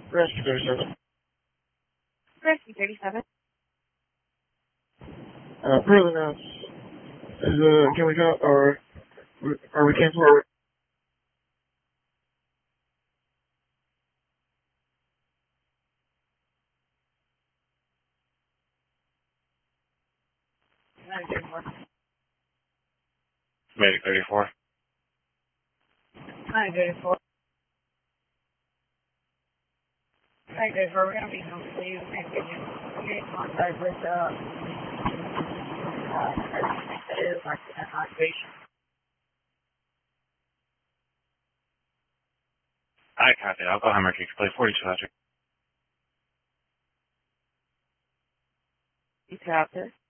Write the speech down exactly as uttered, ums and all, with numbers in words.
Rescue thirty-seven. Rescue thirty-seven. Uh, Pearl announced, is, uh, can we go, or are we canceling? nine thirty-four. Medic thirty-four. nine thirty-four. nine thirty-four, we're going to be home for you. Thank you. You're in contact with, uh, uh, that is like an activation. I copy. I'll go Hammer Creek. Play forty-two hundred. You copy.